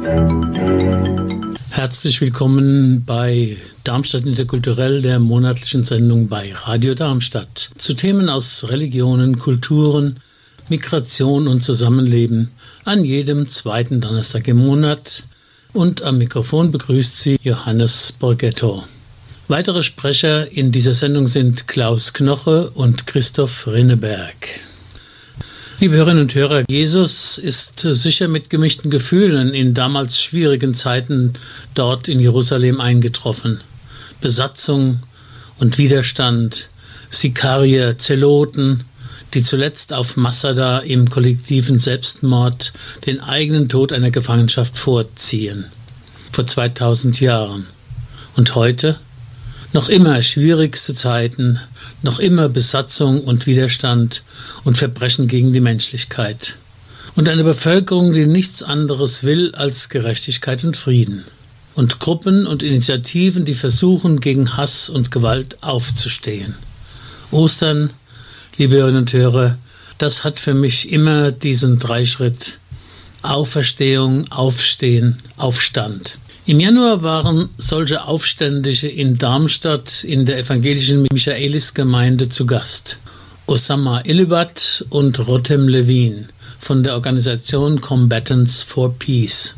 Herzlich willkommen bei Darmstadt Interkulturell, der monatlichen Sendung bei Radio Darmstadt. Zu Themen aus Religionen, Kulturen, Migration und Zusammenleben an jedem zweiten Donnerstag im Monat. Und am Mikrofon begrüßt Sie Johannes Borgetto. Weitere Sprecher in dieser Sendung sind Klaus Knoche und Christoph Rinneberg. Liebe Hörerinnen und Hörer, Jesus ist sicher mit gemischten Gefühlen in damals schwierigen Zeiten dort in Jerusalem eingetroffen. Besatzung und Widerstand, Sikarier, Zeloten, die zuletzt auf Masada im kollektiven Selbstmord den eigenen Tod einer Gefangenschaft vorziehen. Vor 2000 Jahren. Und heute? Noch immer schwierigste Zeiten, noch immer Besatzung und Widerstand und Verbrechen gegen die Menschlichkeit. Und eine Bevölkerung, die nichts anderes will als Gerechtigkeit und Frieden. Und Gruppen und Initiativen, die versuchen, gegen Hass und Gewalt aufzustehen. Ostern, liebe Hörerinnen und Hörer, das hat für mich immer diesen Dreischritt: Auferstehung, Aufstehen, Aufstand. Im Januar waren solche Aufständische in Darmstadt in der evangelischen Michaelisgemeinde zu Gast. Osama Ilibat und Rotem Levin von der Organisation Combatants for Peace.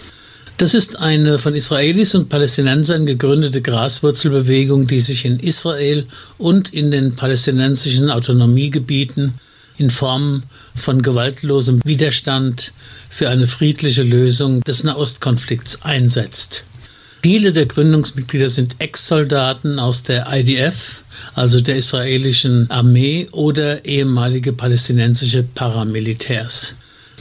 Das ist eine von Israelis und Palästinensern gegründete Graswurzelbewegung, die sich in Israel und in den palästinensischen Autonomiegebieten in Form von gewaltlosem Widerstand für eine friedliche Lösung des Nahostkonflikts einsetzt. Viele der Gründungsmitglieder sind Ex-Soldaten aus der IDF, also der israelischen Armee, oder ehemalige palästinensische Paramilitärs.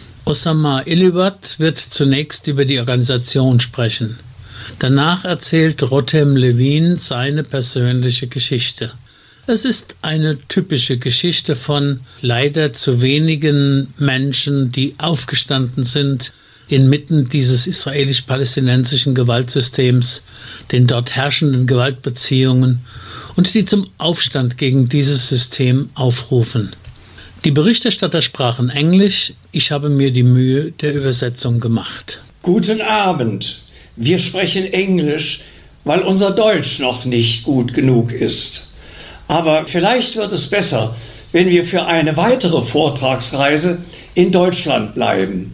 Osama Ilibat wird zunächst über die Organisation sprechen. Danach erzählt Rotem Levin seine persönliche Geschichte. Es ist eine typische Geschichte von leider zu wenigen Menschen, die aufgestanden sind inmitten dieses israelisch-palästinensischen Gewaltsystems, den dort herrschenden Gewaltbeziehungen und die zum Aufstand gegen dieses System aufrufen. Die Berichterstatter sprachen Englisch, ich habe mir die Mühe der Übersetzung gemacht. Guten Abend, wir sprechen Englisch, weil unser Deutsch noch nicht gut genug ist. Aber vielleicht wird es besser, wenn wir für eine weitere Vortragsreise in Deutschland bleiben.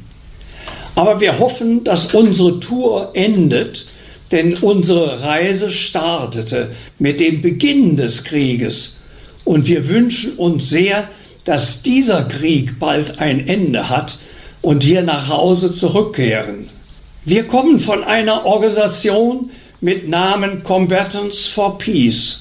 Aber wir hoffen, dass unsere Tour endet, denn unsere Reise startete mit dem Beginn des Krieges. Und wir wünschen uns sehr, dass dieser Krieg bald ein Ende hat und wir nach Hause zurückkehren. Wir kommen von einer Organisation mit Namen Combatants for Peace.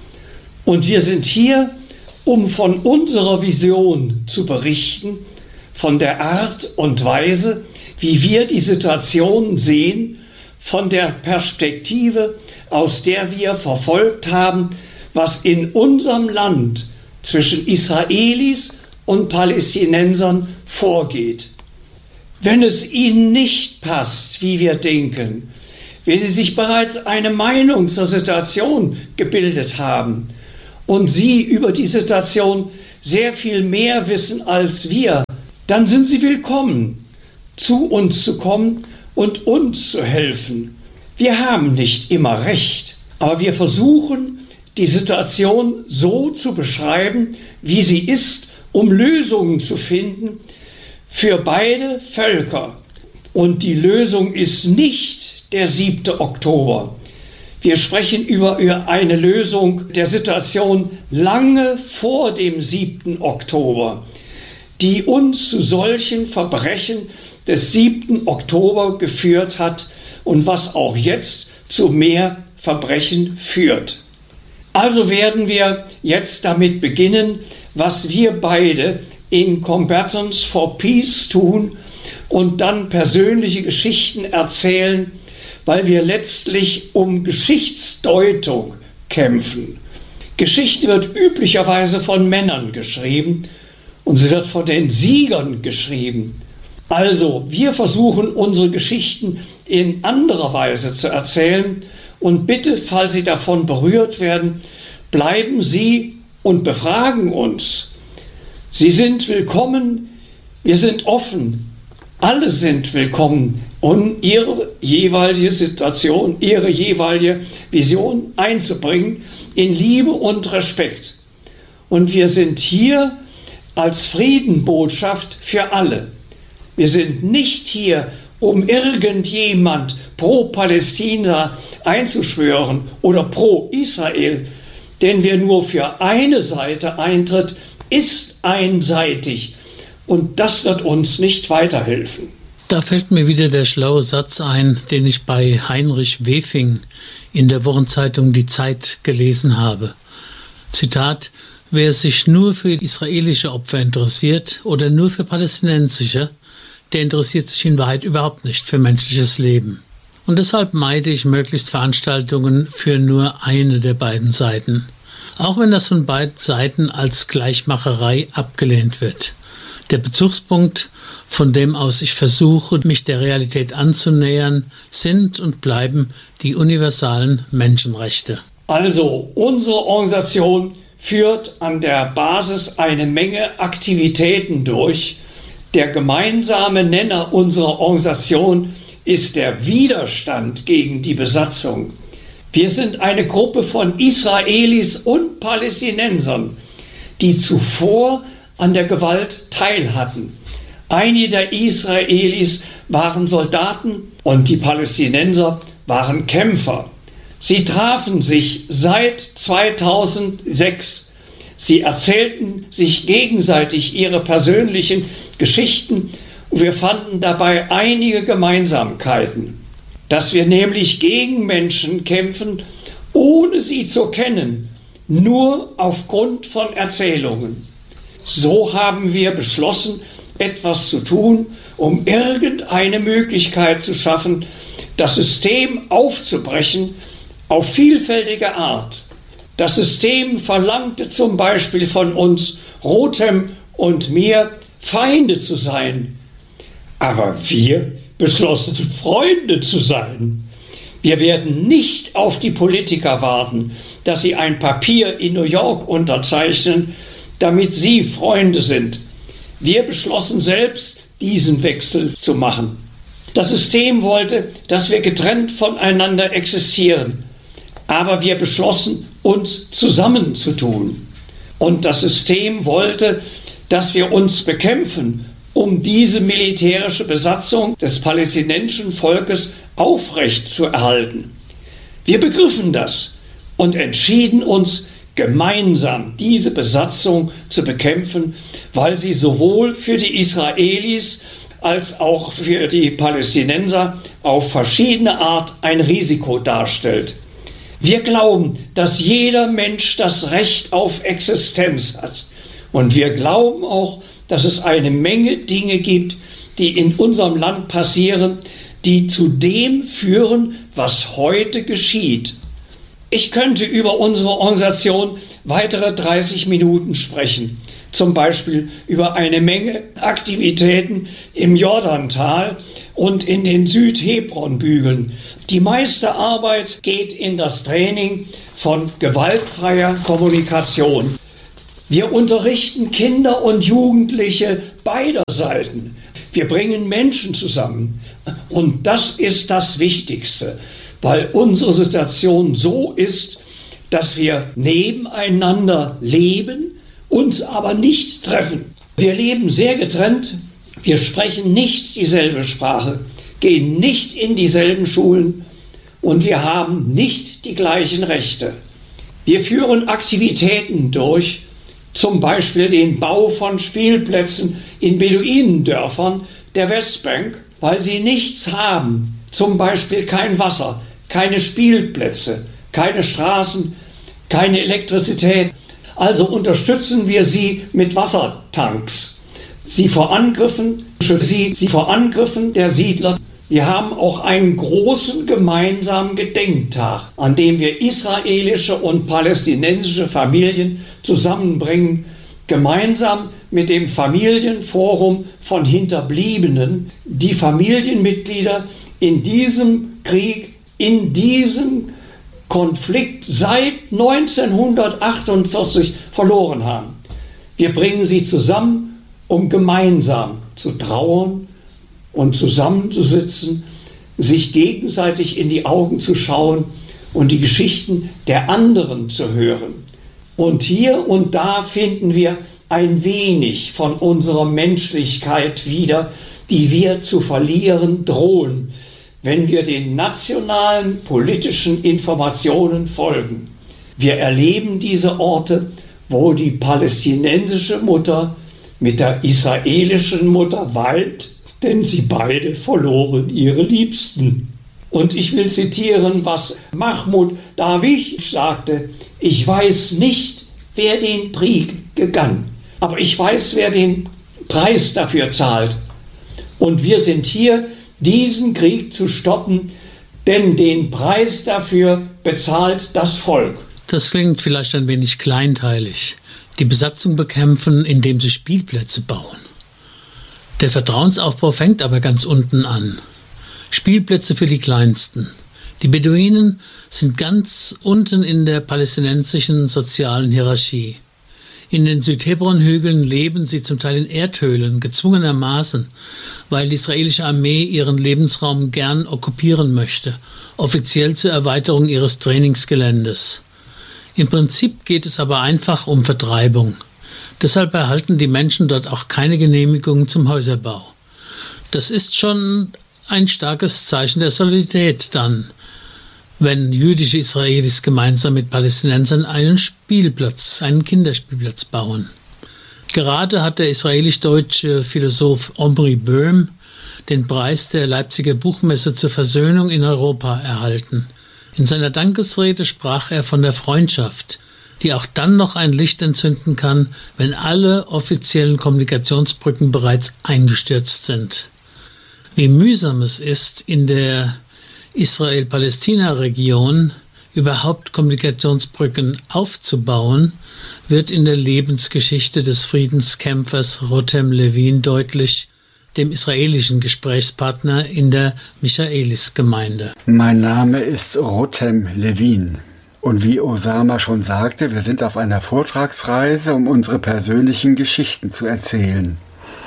Und wir sind hier, um von unserer Vision zu berichten, von der Art und Weise, wie wir die Situation sehen, von der Perspektive, aus der wir verfolgt haben, was in unserem Land zwischen Israelis und Palästinensern vorgeht. Wenn es Ihnen nicht passt, wie wir denken, wenn Sie sich bereits eine Meinung zur Situation gebildet haben, und Sie über die Situation sehr viel mehr wissen als wir, dann sind Sie willkommen, zu uns zu kommen und uns zu helfen. Wir haben nicht immer recht, aber wir versuchen, die Situation so zu beschreiben, wie sie ist, um Lösungen zu finden für beide Völker. Und die Lösung ist nicht der 7. Oktober. Wir sprechen über eine Lösung der Situation lange vor dem 7. Oktober, die uns zu solchen Verbrechen des 7. Oktober geführt hat und was auch jetzt zu mehr Verbrechen führt. Also werden wir jetzt damit beginnen, was wir beide in Combatants for Peace tun und dann persönliche Geschichten erzählen, weil wir letztlich um Geschichtsdeutung kämpfen. Geschichte wird üblicherweise von Männern geschrieben und sie wird von den Siegern geschrieben. Also, wir versuchen unsere Geschichten in anderer Weise zu erzählen und bitte, falls Sie davon berührt werden, bleiben Sie und befragen uns. Sie sind willkommen, wir sind offen, alle sind willkommen und ihre jeweilige Situation, ihre jeweilige Vision einzubringen in Liebe und Respekt. Und wir sind hier als Friedenbotschaft für alle. Wir sind nicht hier, um irgendjemand pro Palästina einzuschwören oder pro Israel, denn wer nur für eine Seite eintritt, ist einseitig und das wird uns nicht weiterhelfen. Da fällt mir wieder der schlaue Satz ein, den ich bei Heinrich Wefing in der Wochenzeitung Die Zeit gelesen habe. Zitat: Wer sich nur für israelische Opfer interessiert oder nur für palästinensische, der interessiert sich in Wahrheit überhaupt nicht für menschliches Leben. Und deshalb meide ich möglichst Veranstaltungen für nur eine der beiden Seiten. Auch wenn das von beiden Seiten als Gleichmacherei abgelehnt wird. Der Bezugspunkt, von dem aus ich versuche, mich der Realität anzunähern, sind und bleiben die universalen Menschenrechte. Also, unsere Organisation führt an der Basis eine Menge Aktivitäten durch. Der gemeinsame Nenner unserer Organisation ist der Widerstand gegen die Besatzung. Wir sind eine Gruppe von Israelis und Palästinensern, die zuvor an der Gewalt teilhatten. Einige der Israelis waren Soldaten und die Palästinenser waren Kämpfer. Sie trafen sich seit 2006. Sie erzählten sich gegenseitig ihre persönlichen Geschichten und wir fanden dabei einige Gemeinsamkeiten. Dass wir nämlich gegen Menschen kämpfen, ohne sie zu kennen, nur aufgrund von Erzählungen. So haben wir beschlossen, etwas zu tun, um irgendeine Möglichkeit zu schaffen, das System aufzubrechen auf vielfältige Art. Das System verlangte zum Beispiel von uns, Rothem und mir, Feinde zu sein. Aber wir beschlossen, Freunde zu sein. Wir werden nicht auf die Politiker warten, dass sie ein Papier in New York unterzeichnen, damit sie Freunde sind. Wir beschlossen selbst, diesen Wechsel zu machen. Das System wollte, dass wir getrennt voneinander existieren. Aber wir beschlossen, uns zusammenzutun. Und das System wollte, dass wir uns bekämpfen, um diese militärische Besatzung des palästinensischen Volkes aufrechtzuerhalten. Wir begriffen das und entschieden uns, gemeinsam diese Besatzung zu bekämpfen, weil sie sowohl für die Israelis als auch für die Palästinenser auf verschiedene Art ein Risiko darstellt. Wir glauben, dass jeder Mensch das Recht auf Existenz hat. Und wir glauben auch, dass es eine Menge Dinge gibt, die in unserem Land passieren, die zu dem führen, was heute geschieht. Ich könnte über unsere Organisation weitere 30 Minuten sprechen. Zum Beispiel über eine Menge Aktivitäten im Jordantal und in den Südhebron-Bügeln. Die meiste Arbeit geht in das Training von gewaltfreier Kommunikation. Wir unterrichten Kinder und Jugendliche beider Seiten. Wir bringen Menschen zusammen. Und das ist das Wichtigste, weil unsere Situation so ist, dass wir nebeneinander leben, uns aber nicht treffen. Wir leben sehr getrennt. Wir sprechen nicht dieselbe Sprache, gehen nicht in dieselben Schulen und wir haben nicht die gleichen Rechte. Wir führen Aktivitäten durch, zum Beispiel den Bau von Spielplätzen in Beduinendörfern der Westbank, weil sie nichts haben, zum Beispiel kein Wasser, keine Spielplätze, keine Straßen, keine Elektrizität. Also unterstützen wir sie mit Wassertanks. Sie vor Angriffen der Siedler. Wir haben auch einen großen gemeinsamen Gedenktag, an dem wir israelische und palästinensische Familien zusammenbringen, gemeinsam mit dem Familienforum von Hinterbliebenen, die Familienmitglieder in diesem Krieg, in diesem Konflikt seit 1948 verloren haben. Wir bringen sie zusammen, um gemeinsam zu trauern und zusammenzusitzen sich gegenseitig in die Augen zu schauen und die Geschichten der anderen zu hören. Und hier und da finden wir ein wenig von unserer Menschlichkeit wieder, die wir zu verlieren drohen, wenn wir den nationalen politischen Informationen folgen. Wir erleben diese Orte, wo die palästinensische Mutter mit der israelischen Mutter weint, denn sie beide verloren ihre Liebsten. Und ich will zitieren, was Mahmoud Darwish sagte: Ich weiß nicht, wer den Krieg begann, aber ich weiß, wer den Preis dafür zahlt. Und wir sind hier, diesen Krieg zu stoppen, denn den Preis dafür bezahlt das Volk. Das klingt vielleicht ein wenig kleinteilig. Die Besatzung bekämpfen, indem sie Spielplätze bauen. Der Vertrauensaufbau fängt aber ganz unten an. Spielplätze für die Kleinsten. Die Beduinen sind ganz unten in der palästinensischen sozialen Hierarchie. In den Südhebron-Hügeln leben sie zum Teil in Erdhöhlen, gezwungenermaßen, weil die israelische Armee ihren Lebensraum gern okkupieren möchte, offiziell zur Erweiterung ihres Trainingsgeländes. Im Prinzip geht es aber einfach um Vertreibung. Deshalb erhalten die Menschen dort auch keine Genehmigung zum Häuserbau. Das ist schon ein starkes Zeichen der Solidarität dann, wenn jüdische Israelis gemeinsam mit Palästinensern einen Kinderspielplatz bauen. Gerade hat der israelisch-deutsche Philosoph Omri Böhm den Preis der Leipziger Buchmesse zur Versöhnung in Europa erhalten. In seiner Dankesrede sprach er von der Freundschaft, die auch dann noch ein Licht entzünden kann, wenn alle offiziellen Kommunikationsbrücken bereits eingestürzt sind. Wie mühsam es ist, in der Israel-Palästina-Region überhaupt Kommunikationsbrücken aufzubauen, wird in der Lebensgeschichte des Friedenskämpfers Rotem Levin deutlich, dem israelischen Gesprächspartner in der Michaelis-Gemeinde. Mein Name ist Rotem Levin. Und wie Osama schon sagte, wir sind auf einer Vortragsreise, um unsere persönlichen Geschichten zu erzählen.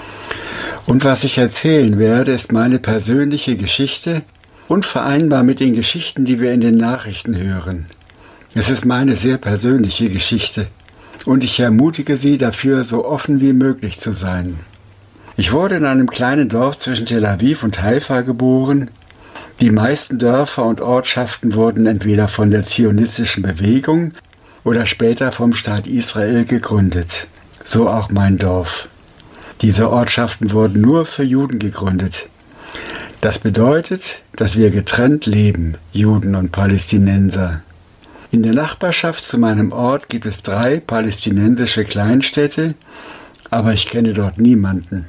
Und was ich erzählen werde, ist meine persönliche Geschichte, unvereinbar mit den Geschichten, die wir in den Nachrichten hören. Es ist meine sehr persönliche Geschichte und ich ermutige Sie dafür, so offen wie möglich zu sein. Ich wurde in einem kleinen Dorf zwischen Tel Aviv und Haifa geboren. Die meisten Dörfer und Ortschaften wurden entweder von der zionistischen Bewegung oder später vom Staat Israel gegründet. So auch mein Dorf. Diese Ortschaften wurden nur für Juden gegründet. Das bedeutet, dass wir getrennt leben, Juden und Palästinenser. In der Nachbarschaft zu meinem Ort gibt es 3 palästinensische Kleinstädte, aber ich kenne dort niemanden.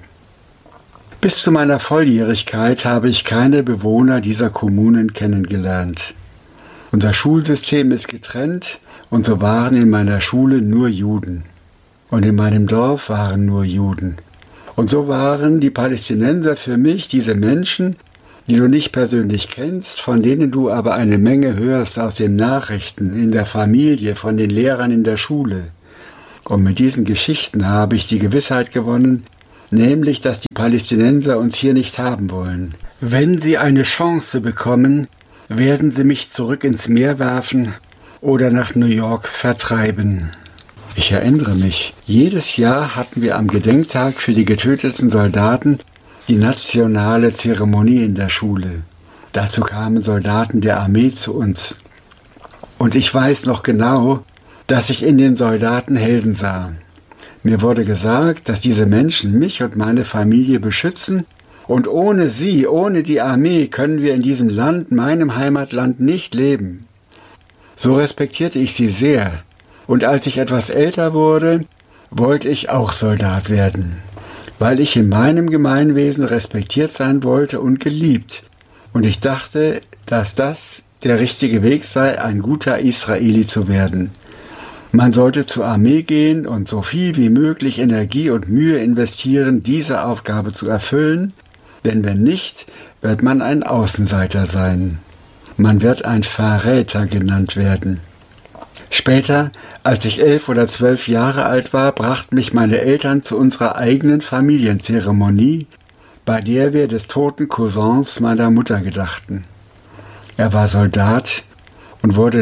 Bis zu meiner Volljährigkeit habe ich keine Bewohner dieser Kommunen kennengelernt. Unser Schulsystem ist getrennt und so waren in meiner Schule nur Juden. Und in meinem Dorf waren nur Juden. Und so waren die Palästinenser für mich diese Menschen, die du nicht persönlich kennst, von denen du aber eine Menge hörst aus den Nachrichten, in der Familie, von den Lehrern in der Schule. Und mit diesen Geschichten habe ich die Gewissheit gewonnen, nämlich, dass die Palästinenser uns hier nicht haben wollen. Wenn sie eine Chance bekommen, werden sie mich zurück ins Meer werfen oder nach New York vertreiben. Ich erinnere mich, jedes Jahr hatten wir am Gedenktag für die getöteten Soldaten die nationale Zeremonie in der Schule. Dazu kamen Soldaten der Armee zu uns. Und ich weiß noch genau, dass ich in den Soldaten Helden sah. Mir wurde gesagt, dass diese Menschen mich und meine Familie beschützen und ohne sie, ohne die Armee können wir in diesem Land, meinem Heimatland, nicht leben. So respektierte ich sie sehr. Und als ich etwas älter wurde, wollte ich auch Soldat werden, weil ich in meinem Gemeinwesen respektiert sein wollte und geliebt. Und ich dachte, dass das der richtige Weg sei, ein guter Israeli zu werden. Man sollte zur Armee gehen und so viel wie möglich Energie und Mühe investieren, diese Aufgabe zu erfüllen, denn wenn nicht, wird man ein Außenseiter sein. Man wird ein Verräter genannt werden. Später, als ich 11 oder 12 Jahre alt war, brachten mich meine Eltern zu unserer eigenen Familienzeremonie, bei der wir des toten Cousins meiner Mutter gedachten. Er war Soldat und wurde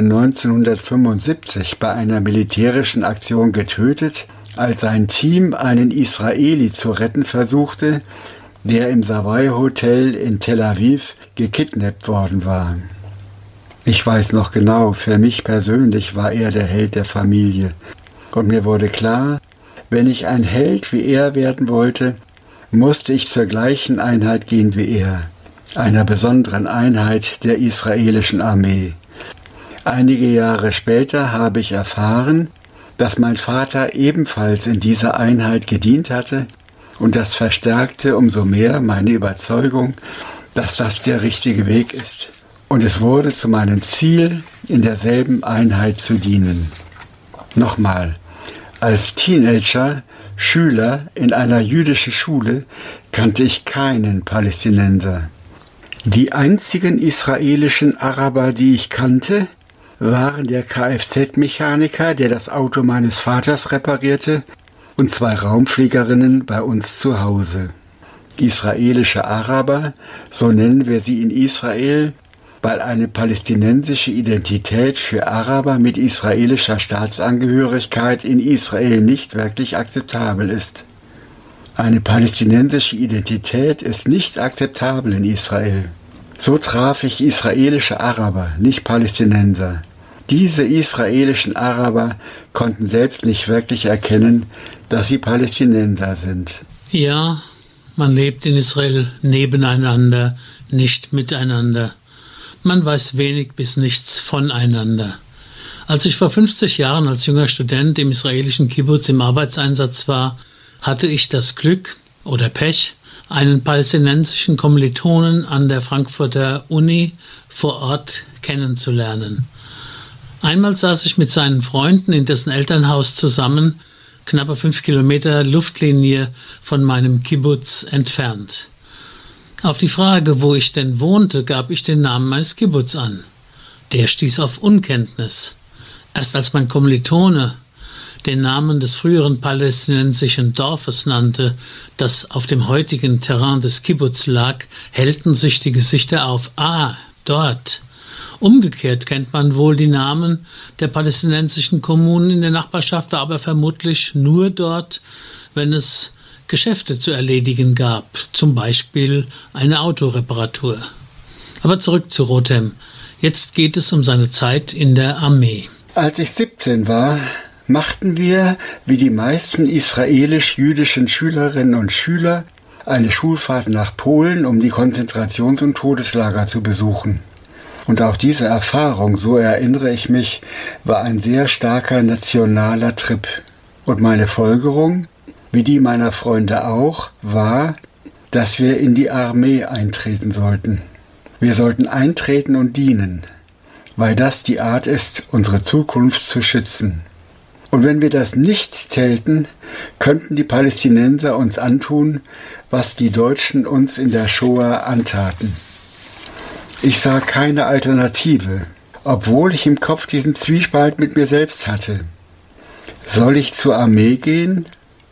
1975 bei einer militärischen Aktion getötet, als sein Team einen Israeli zu retten versuchte, der im Savoy Hotel in Tel Aviv gekidnappt worden war. Ich weiß noch genau, für mich persönlich war er der Held der Familie. Und mir wurde klar, wenn ich ein Held wie er werden wollte, musste ich zur gleichen Einheit gehen wie er, einer besonderen Einheit der israelischen Armee. Einige Jahre später habe ich erfahren, dass mein Vater ebenfalls in dieser Einheit gedient hatte, und das verstärkte umso mehr meine Überzeugung, dass das der richtige Weg ist. Und es wurde zu meinem Ziel, in derselben Einheit zu dienen. Nochmal, als Teenager, Schüler in einer jüdischen Schule, kannte ich keinen Palästinenser. Die einzigen israelischen Araber, die ich kannte, waren der Kfz-Mechaniker, der das Auto meines Vaters reparierte, und 2 Raumfliegerinnen bei uns zu Hause. Israelische Araber, so nennen wir sie in Israel, weil eine palästinensische Identität für Araber mit israelischer Staatsangehörigkeit in Israel nicht wirklich akzeptabel ist. Eine palästinensische Identität ist nicht akzeptabel in Israel. So traf ich israelische Araber, nicht Palästinenser. Diese israelischen Araber konnten selbst nicht wirklich erkennen, dass sie Palästinenser sind. Ja, man lebt in Israel nebeneinander, nicht miteinander. Man weiß wenig bis nichts voneinander. Als ich vor 50 Jahren als junger Student im israelischen Kibbutz im Arbeitseinsatz war, hatte ich das Glück oder Pech, einen palästinensischen Kommilitonen an der Frankfurter Uni vor Ort kennenzulernen. Einmal saß ich mit seinen Freunden in dessen Elternhaus zusammen, knappe 5 Kilometer Luftlinie von meinem Kibbutz entfernt. Auf die Frage, wo ich denn wohnte, gab ich den Namen meines Kibbutz an. Der stieß auf Unkenntnis. Erst als mein Kommilitone den Namen des früheren palästinensischen Dorfes nannte, das auf dem heutigen Terrain des Kibbutz lag, hellten sich die Gesichter auf. Ah, dort. Umgekehrt kennt man wohl die Namen der palästinensischen Kommunen in der Nachbarschaft, aber vermutlich nur dort, wenn es Geschäfte zu erledigen gab, zum Beispiel eine Autoreparatur. Aber zurück zu Rotem. Jetzt geht es um seine Zeit in der Armee. Als ich 17 war, machten wir, wie die meisten israelisch-jüdischen Schülerinnen und Schüler, eine Schulfahrt nach Polen, um die Konzentrations- und Todeslager zu besuchen. Und auch diese Erfahrung, so erinnere ich mich, war ein sehr starker nationaler Trip. Und meine Folgerung, wie die meiner Freunde auch, war, dass wir in die Armee eintreten sollten. Wir sollten eintreten und dienen, weil das die Art ist, unsere Zukunft zu schützen. Und wenn wir das nicht täten, könnten die Palästinenser uns antun, was die Deutschen uns in der Shoah antaten. Ich sah keine Alternative, obwohl ich im Kopf diesen Zwiespalt mit mir selbst hatte. Soll ich zur Armee gehen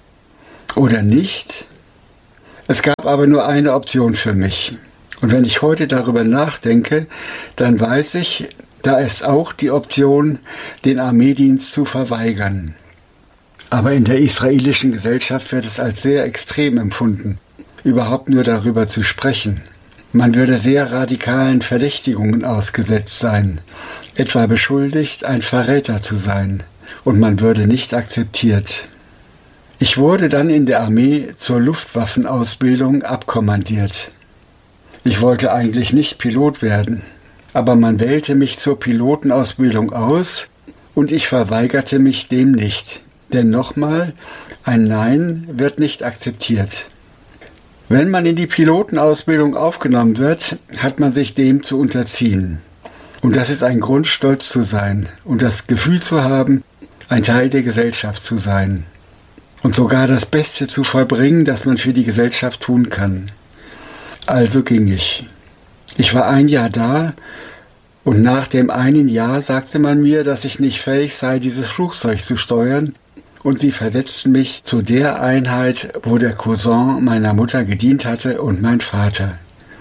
oder nicht? Es gab aber nur eine Option für mich. Und wenn ich heute darüber nachdenke, dann weiß ich, da ist auch die Option, den Armeedienst zu verweigern. Aber in der israelischen Gesellschaft wird es als sehr extrem empfunden, überhaupt nur darüber zu sprechen. Man würde sehr radikalen Verdächtigungen ausgesetzt sein, etwa beschuldigt, ein Verräter zu sein, und man würde nicht akzeptiert. Ich wurde dann in der Armee zur Luftwaffenausbildung abkommandiert. Ich wollte eigentlich nicht Pilot werden, aber man wählte mich zur Pilotenausbildung aus und ich verweigerte mich dem nicht. Denn nochmal, ein Nein wird nicht akzeptiert. Wenn man in die Pilotenausbildung aufgenommen wird, hat man sich dem zu unterziehen. Und das ist ein Grund, stolz zu sein und das Gefühl zu haben, ein Teil der Gesellschaft zu sein. Und sogar das Beste zu vollbringen, das man für die Gesellschaft tun kann. Also ging ich. Ich war 1 Jahr da und nach dem einen Jahr sagte man mir, dass ich nicht fähig sei, dieses Flugzeug zu steuern und sie versetzten mich zu der Einheit, wo der Cousin meiner Mutter gedient hatte und mein Vater.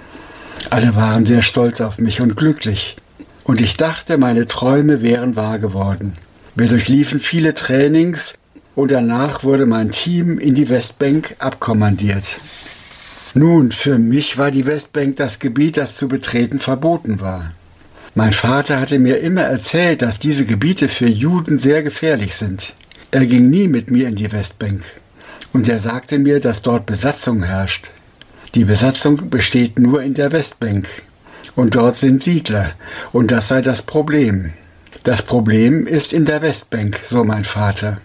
Alle waren sehr stolz auf mich und glücklich, und ich dachte, meine Träume wären wahr geworden. Wir durchliefen viele Trainings und danach wurde mein Team in die Westbank abkommandiert. Nun, für mich war die Westbank das Gebiet, das zu betreten verboten war. Mein Vater hatte mir immer erzählt, dass diese Gebiete für Juden sehr gefährlich sind. Er ging nie mit mir in die Westbank und er sagte mir, dass dort Besatzung herrscht. Die Besatzung besteht nur in der Westbank und dort sind Siedler und das sei das Problem. Das Problem ist in der Westbank, so mein Vater.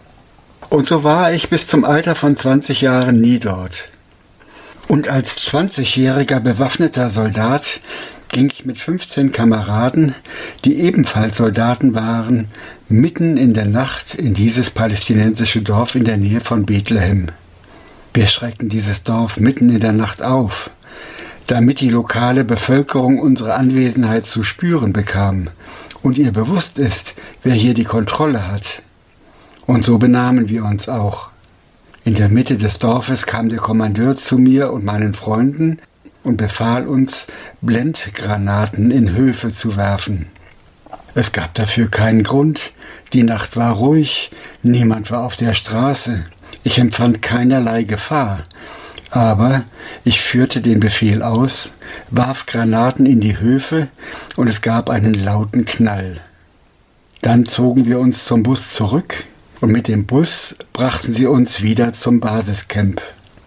Und so war ich bis zum Alter von 20 Jahren nie dort. Und als 20-jähriger bewaffneter Soldat ging ich mit 15 Kameraden, die ebenfalls Soldaten waren, mitten in der Nacht in dieses palästinensische Dorf in der Nähe von Bethlehem. Wir schreckten dieses Dorf mitten in der Nacht auf, damit die lokale Bevölkerung unsere Anwesenheit zu spüren bekam und ihr bewusst ist, wer hier die Kontrolle hat. Und so benahmen wir uns auch. In der Mitte des Dorfes kam der Kommandeur zu mir und meinen Freunden und befahl uns, Blendgranaten in Höfe zu werfen. Es gab dafür keinen Grund, die Nacht war ruhig, niemand war auf der Straße, ich empfand keinerlei Gefahr, aber ich führte den Befehl aus, warf Granaten in die Höfe und es gab einen lauten Knall. Dann zogen wir uns zum Bus zurück und mit dem Bus brachten sie uns wieder zum Basiscamp.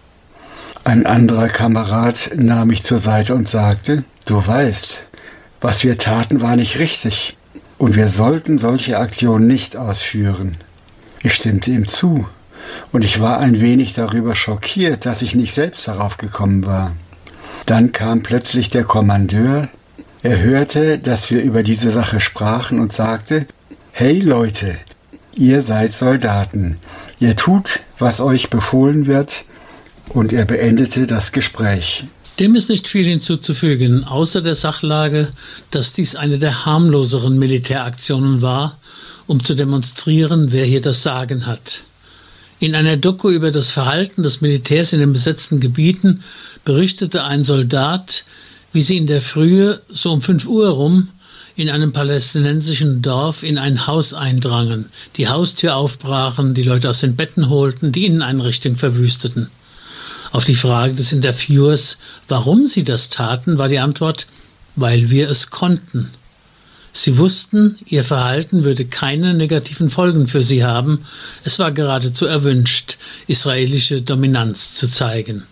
Ein anderer Kamerad nahm mich zur Seite und sagte, du weißt, was wir taten war nicht richtig und wir sollten solche Aktionen nicht ausführen. Ich stimmte ihm zu und ich war ein wenig darüber schockiert, dass ich nicht selbst darauf gekommen war. Dann kam plötzlich der Kommandeur, er hörte, dass wir über diese Sache sprachen und sagte, hey Leute, ihr seid Soldaten, ihr tut, was euch befohlen wird, und er beendete das Gespräch. Dem ist nicht viel hinzuzufügen, außer der Sachlage, dass dies eine der harmloseren Militäraktionen war, um zu demonstrieren, wer hier das Sagen hat. In einer Doku über das Verhalten des Militärs in den besetzten Gebieten berichtete ein Soldat, wie sie in der Frühe, so um 5 Uhr rum, in einem palästinensischen Dorf in ein Haus eindrangen, die Haustür aufbrachen, die Leute aus den Betten holten, die Inneneinrichtung verwüsteten. Auf die Frage des Interviewers, warum sie das taten, war die Antwort, weil wir es konnten. Sie wussten, ihr Verhalten würde keine negativen Folgen für sie haben. Es war geradezu erwünscht, israelische Dominanz zu zeigen.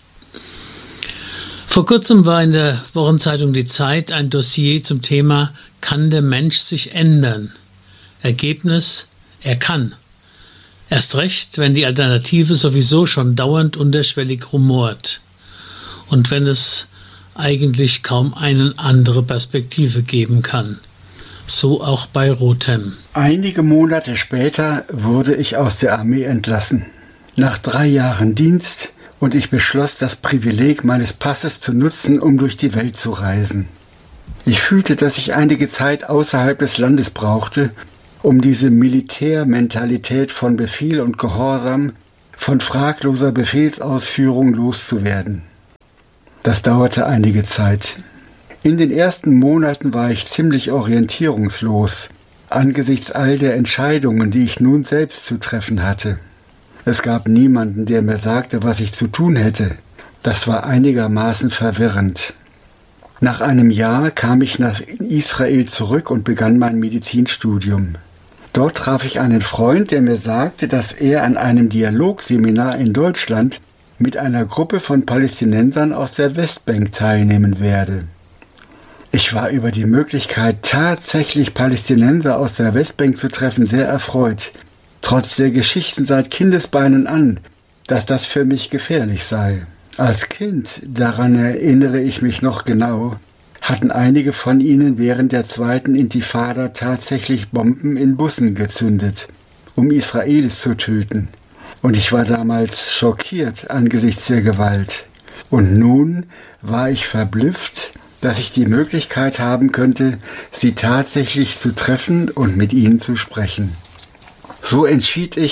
Vor kurzem war in der Wochenzeitung Die Zeit ein Dossier zum Thema »Kann der Mensch sich ändern?« Ergebnis: Er kann. Erst recht, wenn die Alternative sowieso schon dauernd unterschwellig rumort. Und wenn es eigentlich kaum eine andere Perspektive geben kann. So auch bei Rothem. Einige Monate später wurde ich aus der Armee entlassen. Nach 3 Jahren Dienst und ich beschloss, das Privileg meines Passes zu nutzen, um durch die Welt zu reisen. Ich fühlte, dass ich einige Zeit außerhalb des Landes brauchte, um diese Militärmentalität von Befehl und Gehorsam, von fragloser Befehlsausführung loszuwerden. Das dauerte einige Zeit. In den ersten Monaten war ich ziemlich orientierungslos, angesichts all der Entscheidungen, die ich nun selbst zu treffen hatte. Es gab niemanden, der mir sagte, was ich zu tun hätte. Das war einigermaßen verwirrend. Nach einem Jahr kam ich nach Israel zurück und begann mein Medizinstudium. Dort traf ich einen Freund, der mir sagte, dass er an einem Dialogseminar in Deutschland mit einer Gruppe von Palästinensern aus der Westbank teilnehmen werde. Ich war über die Möglichkeit, tatsächlich Palästinenser aus der Westbank zu treffen, sehr erfreut, trotz der Geschichten seit Kindesbeinen an, dass das für mich gefährlich sei. Als Kind, daran erinnere ich mich noch genau, hatten einige von ihnen während der 2. Intifada tatsächlich Bomben in Bussen gezündet, um Israelis zu töten. Und ich war damals schockiert angesichts der Gewalt. Und nun war ich verblüfft, dass ich die Möglichkeit haben könnte, sie tatsächlich zu treffen und mit ihnen zu sprechen. So entschied ich,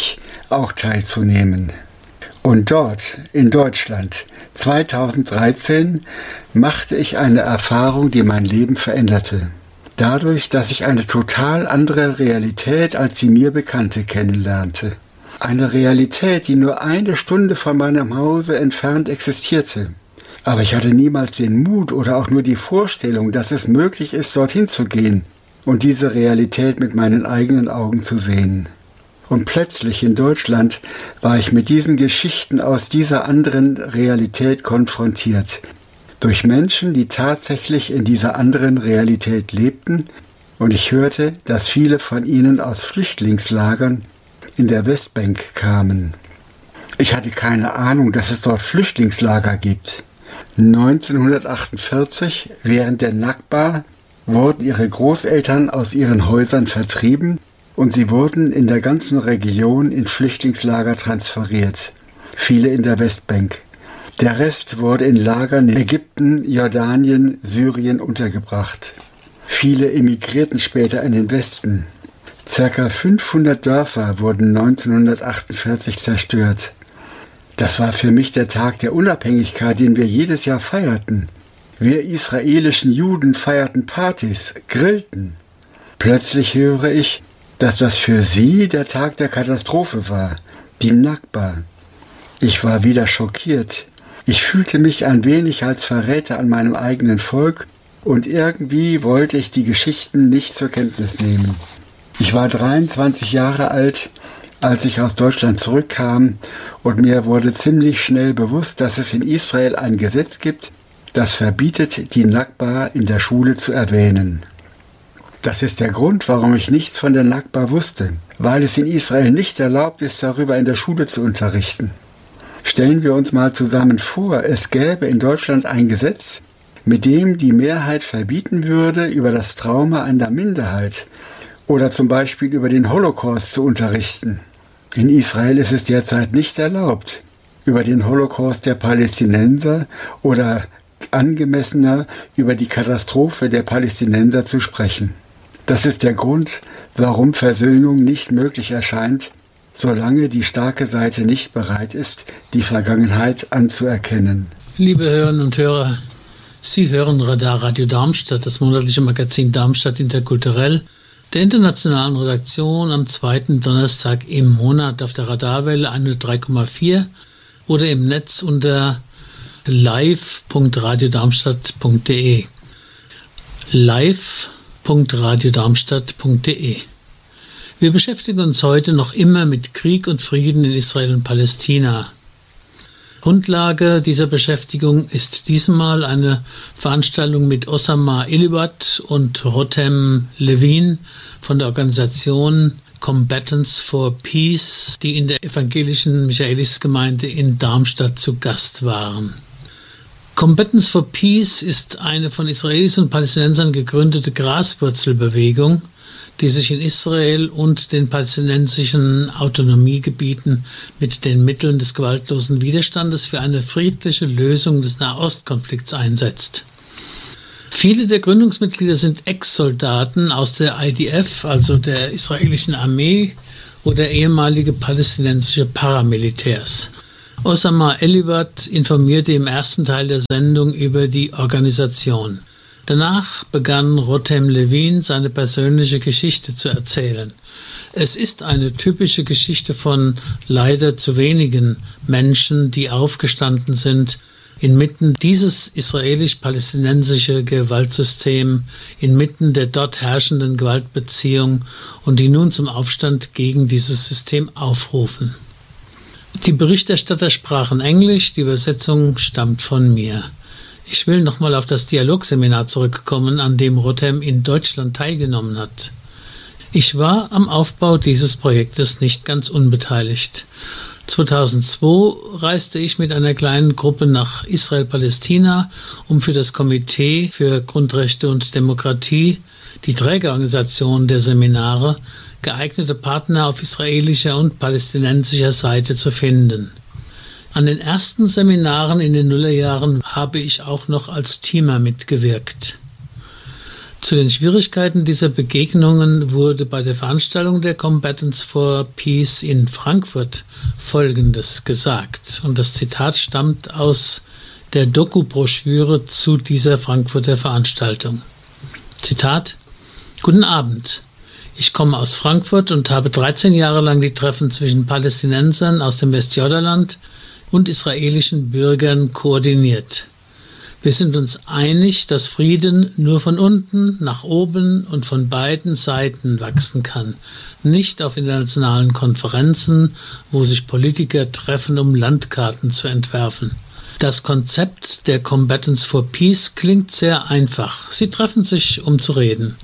auch teilzunehmen. Und dort, in Deutschland, 2013, machte ich eine Erfahrung, die mein Leben veränderte. Dadurch, dass ich eine total andere Realität als die mir bekannte kennenlernte. Eine Realität, die nur eine Stunde von meinem Hause entfernt existierte. Aber ich hatte niemals den Mut oder auch nur die Vorstellung, dass es möglich ist, dorthin zu gehen und diese Realität mit meinen eigenen Augen zu sehen. Und plötzlich in Deutschland war ich mit diesen Geschichten aus dieser anderen Realität konfrontiert. Durch Menschen, die tatsächlich in dieser anderen Realität lebten, und ich hörte, dass viele von ihnen aus Flüchtlingslagern in der Westbank kamen. Ich hatte keine Ahnung, dass es dort Flüchtlingslager gibt. 1948, während der Nakba, wurden ihre Großeltern aus ihren Häusern vertrieben und sie wurden in der ganzen Region in Flüchtlingslager transferiert. Viele in der Westbank. Der Rest wurde in Lagern in Ägypten, Jordanien, Syrien untergebracht. Viele emigrierten später in den Westen. Circa 500 Dörfer wurden 1948 zerstört. Das war für mich der Tag der Unabhängigkeit, den wir jedes Jahr feierten. Wir israelischen Juden feierten Partys, grillten. Plötzlich höre ich, dass das für sie der Tag der Katastrophe war, die Nakba. Ich war wieder schockiert. Ich fühlte mich ein wenig als Verräter an meinem eigenen Volk und irgendwie wollte ich die Geschichten nicht zur Kenntnis nehmen. Ich war 23 Jahre alt, als ich aus Deutschland zurückkam, und mir wurde ziemlich schnell bewusst, dass es in Israel ein Gesetz gibt, das verbietet, die Nakba in der Schule zu erwähnen. Das ist der Grund, warum ich nichts von der Nakba wusste, weil es in Israel nicht erlaubt ist, darüber in der Schule zu unterrichten. Stellen wir uns mal zusammen vor, es gäbe in Deutschland ein Gesetz, mit dem die Mehrheit verbieten würde, über das Trauma einer Minderheit oder zum Beispiel über den Holocaust zu unterrichten. In Israel ist es derzeit nicht erlaubt, über den Holocaust der Palästinenser oder angemessener über die Katastrophe der Palästinenser zu sprechen. Das ist der Grund, warum Versöhnung nicht möglich erscheint, solange die starke Seite nicht bereit ist, die Vergangenheit anzuerkennen. Liebe Hörerinnen und Hörer, Sie hören Radar Radio Darmstadt, das monatliche Magazin Darmstadt Interkulturell, der internationalen Redaktion am zweiten Donnerstag im Monat auf der Radarwelle 103,4 oder im Netz unter live.radiodarmstadt.de. live.radiodarmstadt.de. Wir beschäftigen uns heute noch immer mit Krieg und Frieden in Israel und Palästina. Grundlage dieser Beschäftigung ist diesmal eine Veranstaltung mit Osama Elibat und Rotem Levin von der Organisation Combatants for Peace, die in der evangelischen Michaelisgemeinde in Darmstadt zu Gast waren. Combatants for Peace ist eine von Israelis und Palästinensern gegründete Graswurzelbewegung, die sich in Israel und den palästinensischen Autonomiegebieten mit den Mitteln des gewaltlosen Widerstandes für eine friedliche Lösung des Nahostkonflikts einsetzt. Viele der Gründungsmitglieder sind Ex-Soldaten aus der IDF, also der israelischen Armee, oder ehemalige palästinensische Paramilitärs. Osama Elibat informierte im ersten Teil der Sendung über die Organisation. Danach begann Rotem Levin seine persönliche Geschichte zu erzählen. Es ist eine typische Geschichte von leider zu wenigen Menschen, die aufgestanden sind, inmitten dieses israelisch-palästinensische Gewaltsystem, inmitten der dort herrschenden Gewaltbeziehung und die nun zum Aufstand gegen dieses System aufrufen. Die Berichterstatter sprachen Englisch, die Übersetzung stammt von mir. Ich will nochmal auf das Dialogseminar zurückkommen, an dem Rotem in Deutschland teilgenommen hat. Ich war am Aufbau dieses Projektes nicht ganz unbeteiligt. 2002 reiste ich mit einer kleinen Gruppe nach Israel-Palästina, um für das Komitee für Grundrechte und Demokratie, die Trägerorganisation der Seminare, geeignete Partner auf israelischer und palästinensischer Seite zu finden. An den ersten Seminaren in den Nullerjahren habe ich auch noch als Teamer mitgewirkt. Zu den Schwierigkeiten dieser Begegnungen wurde bei der Veranstaltung der Combatants for Peace in Frankfurt Folgendes gesagt. Und das Zitat stammt aus der Doku-Broschüre zu dieser Frankfurter Veranstaltung. Zitat: Guten Abend. Ich komme aus Frankfurt und habe 13 Jahre lang die Treffen zwischen Palästinensern aus dem Westjordanland und israelischen Bürgern koordiniert. Wir sind uns einig, dass Frieden nur von unten nach oben und von beiden Seiten wachsen kann, nicht auf internationalen Konferenzen, wo sich Politiker treffen, um Landkarten zu entwerfen. Das Konzept der Combatants for Peace klingt sehr einfach. Sie treffen sich, um zu reden.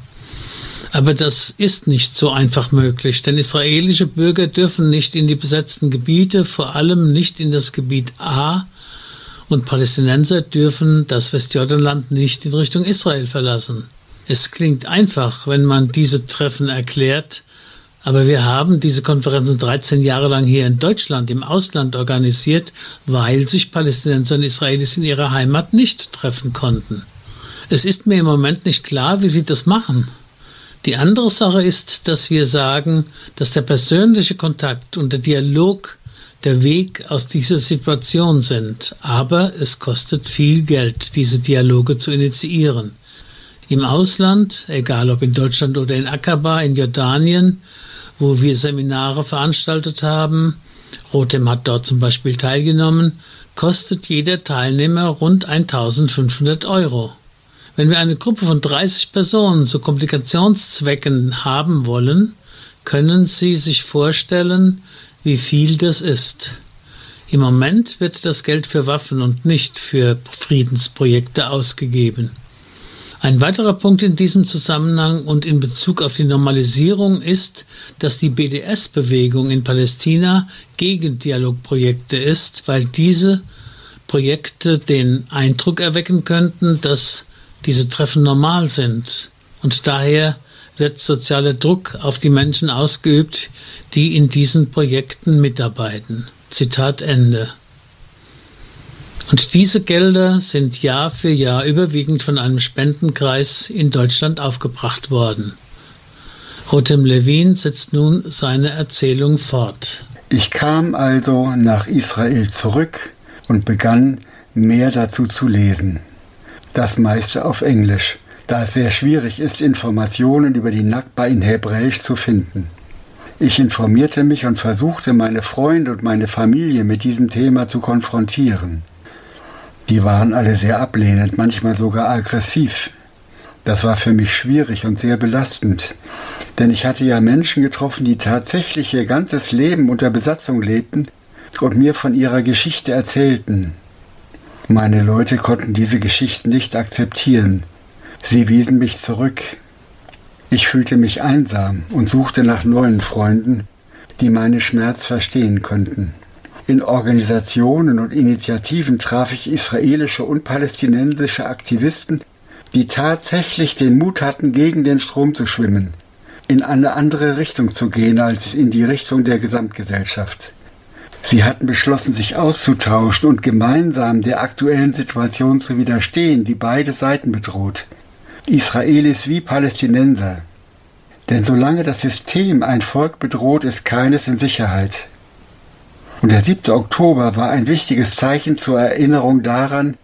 Aber das ist nicht so einfach möglich, denn israelische Bürger dürfen nicht in die besetzten Gebiete, vor allem nicht in das Gebiet A, und Palästinenser dürfen das Westjordanland nicht in Richtung Israel verlassen. Es klingt einfach, wenn man diese Treffen erklärt, aber wir haben diese Konferenzen 13 Jahre lang hier in Deutschland im Ausland organisiert, weil sich Palästinenser und Israelis in ihrer Heimat nicht treffen konnten. Es ist mir im Moment nicht klar, wie sie das machen. Die andere Sache ist, dass wir sagen, dass der persönliche Kontakt und der Dialog der Weg aus dieser Situation sind. Aber es kostet viel Geld, diese Dialoge zu initiieren. Im Ausland, egal ob in Deutschland oder in Aqaba, in Jordanien, wo wir Seminare veranstaltet haben, Rotem hat dort zum Beispiel teilgenommen, kostet jeder Teilnehmer rund 1.500 €. Wenn wir eine Gruppe von 30 Personen zu Kommunikationszwecken haben wollen, können Sie sich vorstellen, wie viel das ist. Im Moment wird das Geld für Waffen und nicht für Friedensprojekte ausgegeben. Ein weiterer Punkt in diesem Zusammenhang und in Bezug auf die Normalisierung ist, dass die BDS-Bewegung in Palästina gegen Dialogprojekte ist, weil diese Projekte den Eindruck erwecken könnten, dass diese Treffen normal sind. Und daher wird sozialer Druck auf die Menschen ausgeübt, die in diesen Projekten mitarbeiten. Zitat Ende. Und diese Gelder sind Jahr für Jahr überwiegend von einem Spendenkreis in Deutschland aufgebracht worden. Rotem Levin setzt nun seine Erzählung fort. Ich kam also nach Israel zurück und begann, mehr dazu zu lesen. Das meiste auf Englisch, da es sehr schwierig ist, Informationen über die Nakba in Hebräisch zu finden. Ich informierte mich und versuchte, meine Freunde und meine Familie mit diesem Thema zu konfrontieren. Die waren alle sehr ablehnend, manchmal sogar aggressiv. Das war für mich schwierig und sehr belastend, denn ich hatte ja Menschen getroffen, die tatsächlich ihr ganzes Leben unter Besatzung lebten und mir von ihrer Geschichte erzählten. Meine Leute konnten diese Geschichten nicht akzeptieren. Sie wiesen mich zurück. Ich fühlte mich einsam und suchte nach neuen Freunden, die meinen Schmerz verstehen könnten. In Organisationen und Initiativen traf ich israelische und palästinensische Aktivisten, die tatsächlich den Mut hatten, gegen den Strom zu schwimmen, in eine andere Richtung zu gehen als in die Richtung der Gesamtgesellschaft. Sie hatten beschlossen, sich auszutauschen und gemeinsam der aktuellen Situation zu widerstehen, die beide Seiten bedroht, Israelis wie Palästinenser. Denn solange das System ein Volk bedroht, ist keines in Sicherheit. Und der 7. Oktober war ein wichtiges Zeichen zur Erinnerung daran,